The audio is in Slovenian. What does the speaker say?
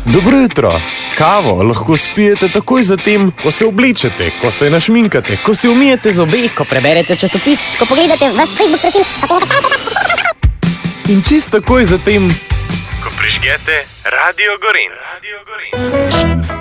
Dobro jutro. Kavo lahko spijete takoj zatem, ko se oblečete, ko se našminkate, ko si umijete zobe, ko preberete časopis, ko pogledate vaš Facebook profil, in čisto takoj zatem, ko prižgete Radio Gorenj.